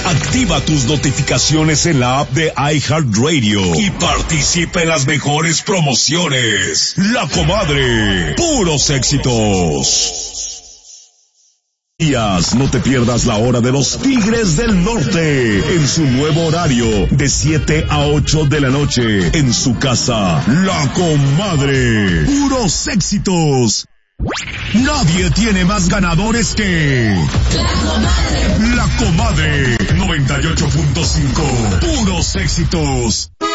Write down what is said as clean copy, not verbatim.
Activa tus notificaciones en la app de iHeartRadio y participa en las mejores promociones. La Comadre, puros éxitos. No te pierdas la hora de los Tigres del Norte en su nuevo horario de 7 a 8 de la noche en su casa. La Comadre, puros éxitos. Nadie tiene más ganadores que La Comadre 98.5, puros éxitos.